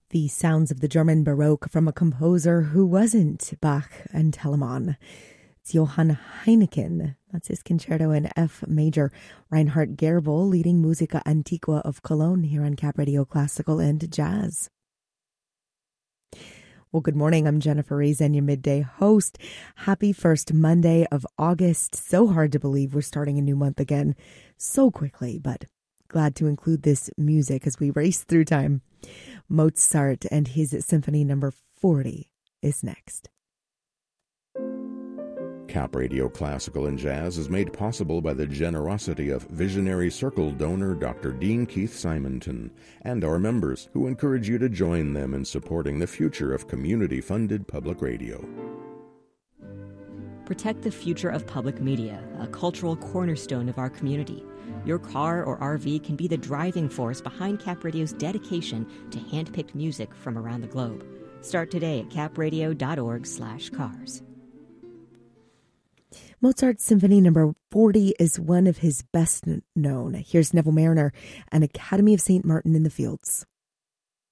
The sounds of the German Baroque from a composer who wasn't Bach and Telemann. It's Johann Heineken. That's his concerto in F major. Reinhard Gerbel leading Musica Antiqua of Cologne here on Cap Radio Classical and Jazz. Well, good morning. I'm Jennifer Reason, your midday host. Happy first Monday of August. So hard to believe we're starting a new month again so quickly, but glad to include this music as we race through time. Mozart and his Symphony Number 40 is next. Cap Radio Classical and Jazz is made possible by the generosity of visionary Circle donor Dr. Dean Keith Simonton and our members, who encourage you to join them in supporting the future of community-funded public radio. Protect the future of public media, a cultural cornerstone of our community. Your car or RV can be the driving force behind Cap Radio's dedication to hand-picked music from around the globe. Start today at capradio.org/cars. Mozart's Symphony Number 40 is one of his best known. Here's Neville Marriner and Academy of St. Martin in the Fields.